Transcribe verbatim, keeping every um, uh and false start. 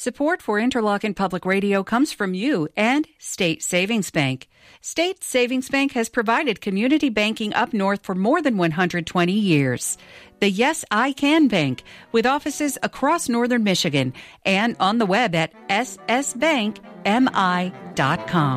Support for Interlochen Public Radio comes from you and State Savings Bank. State Savings Bank has provided community banking up north for more than one hundred twenty years. The Yes, I Can Bank, with offices across northern Michigan and on the web at s s bank m i dot com.